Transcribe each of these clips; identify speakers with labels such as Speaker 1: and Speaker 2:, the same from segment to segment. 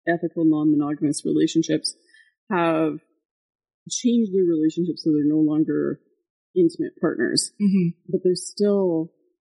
Speaker 1: ethical, non-monogamous relationships have changed their relationships so they're no longer intimate partners, but they're still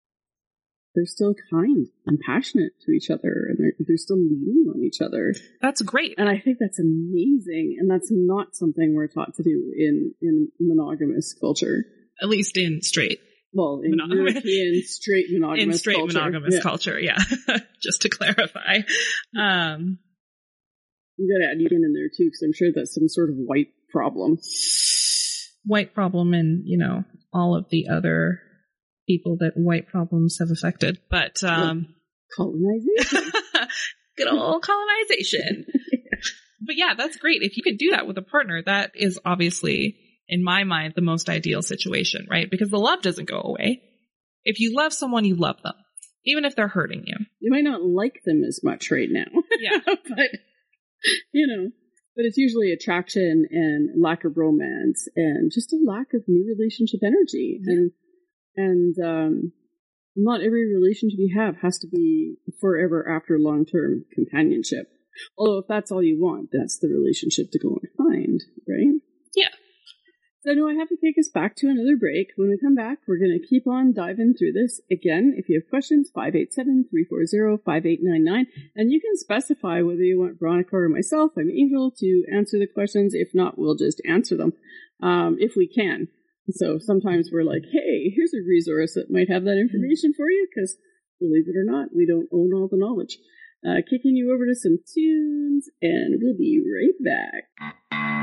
Speaker 1: kind and passionate to each other, and they're still leaning on each other.
Speaker 2: That's great.
Speaker 1: And I think that's amazing, and that's not something we're taught to do in monogamous culture.
Speaker 2: At least in straight.
Speaker 1: Well, in European straight monogamous culture.
Speaker 2: In straight monogamous culture, yeah. Just to clarify.
Speaker 1: You gotta add Indian in there too, because I'm sure that's some sort of white problem.
Speaker 2: White problem and, all of the other people that white problems have affected. But
Speaker 1: colonization.
Speaker 2: Good old colonization. But yeah, that's great. If you can do that with a partner, that is obviously, in my mind, the most ideal situation, right? Because the love doesn't go away. If you love someone, you love them, even if they're hurting you.
Speaker 1: You might not like them as much right now.
Speaker 2: Yeah.
Speaker 1: But it's usually attraction and lack of romance and just a lack of new relationship energy. Yeah. And not every relationship you have has to be forever after long-term companionship. Although if that's all you want, that's the relationship to go and find, right?
Speaker 2: Yeah.
Speaker 1: So I know I have to take us back to another break. When we come back, we're going to keep on diving through this. Again, if you have questions, 587-340-5899. And you can specify whether you want Veronica or myself, I'm Angel, to answer the questions. If not, we'll just answer them if we can. So sometimes we're like, hey, here's a resource that might have that information for you, because believe it or not, we don't own all the knowledge. Kicking you over to some tunes, and we'll be right back.